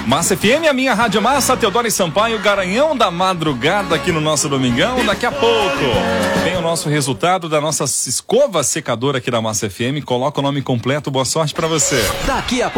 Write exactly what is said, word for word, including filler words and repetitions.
Massa F M, a minha Rádio Massa, Teodoro Sampaio, Garanhão da Madrugada aqui no nosso Domingão. Daqui a pouco tem o nosso resultado da nossa escova secadora aqui da Massa F M. Coloca o nome completo, boa sorte pra você. Daqui a pouco.